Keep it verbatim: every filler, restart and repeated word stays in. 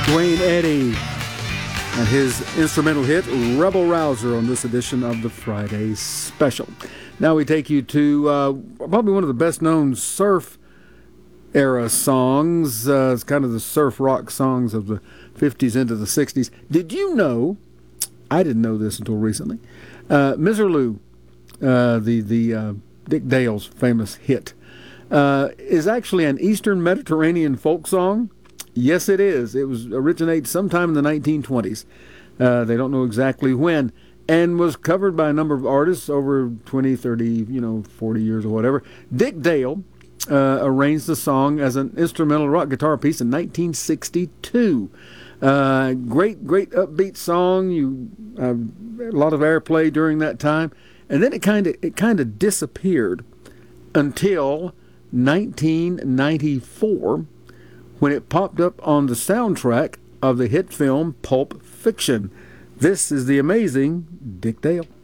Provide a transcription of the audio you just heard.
Duane Eddy and his instrumental hit, Rebel Rouser, on this edition of the Friday Special. Now we take you to uh, probably one of the best-known surf-era songs. Uh, it's kind of the surf rock songs of the fifties into the sixties. Did you know, I didn't know this until recently, uh, Misirlou, uh, the, the uh, Dick Dale's famous hit, uh, is actually an Eastern Mediterranean folk song. Yes, it is. It was originated sometime in the nineteen twenties. Uh, they don't know exactly when, and was covered by a number of artists over twenty, thirty, you know, forty years or whatever. Dick Dale uh, arranged the song as an instrumental rock guitar piece in nineteen sixty-two. Uh, great, great upbeat song. You uh, a lot of airplay during that time, and then it kind of it kind of disappeared until nineteen ninety-four. When it popped up on the soundtrack of the hit film Pulp Fiction. This is the amazing Dick Dale.